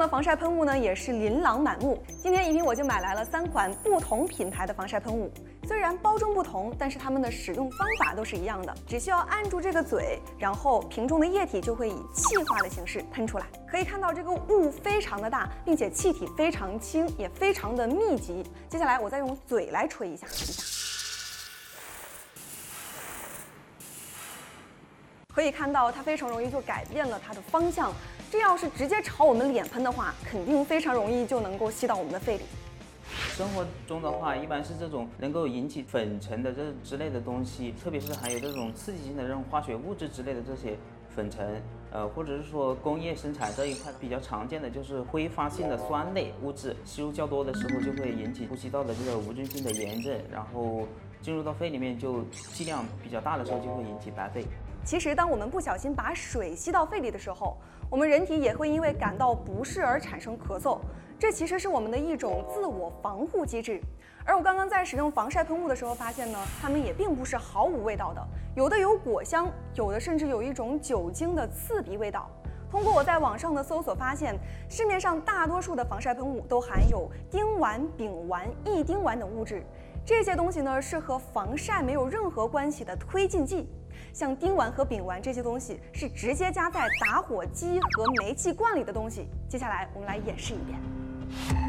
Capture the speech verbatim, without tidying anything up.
的防晒喷雾呢，也是琳琅满目。今天宜萍我就买来了三款不同品牌的防晒喷雾，虽然包装不同，但是它们的使用方法都是一样的，只需要按住这个嘴，然后瓶中的液体就会以气化的形式喷出来。可以看到这个雾非常的大，并且气体非常轻，也非常的密集。接下来我再用嘴来吹一下，一下。 可以看到，它非常容易就改变了它的方向。这要是直接朝我们脸喷的话，肯定非常容易就能够吸到我们的肺里。 生活中的话，一般是这种能够引起粉尘的这之类的东西，特别是含有这种刺激性的这种化学物质之类的这些粉尘，呃，或者是说工业生产这一块比较常见的就是挥发性的酸类物质，吸入较多的时候就会引起呼吸道的这个无菌性的炎症，然后进入到肺里面就剂量比较大的时候就会引起白肺。 其实，当我们不小心把水吸到肺里的时候，我们人体也会因为感到不适而产生咳嗽。这其实是我们的一种自我防护机制。而我刚刚在使用防晒喷雾的时候发现呢，它们也并不是毫无味道的，有的有果香，有的甚至有一种酒精的刺鼻味道。通过我在网上的搜索发现，市面上大多数的防晒喷雾都含有丁烷、丙烷、异丁烷等物质，这些东西呢是和防晒没有任何关系的推进剂。 像丁烷和丙烷这些东西是直接加在打火机和煤气罐里的东西。接下来我们来演示一遍。